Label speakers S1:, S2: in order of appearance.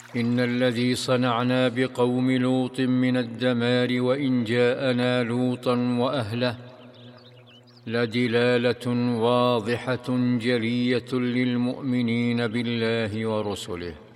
S1: إن الذي صنعنا بقوم لوط من الدمار وإن جاءنا لوطا وأهله لدلالة واضحة جلية للمؤمنين بالله ورسله.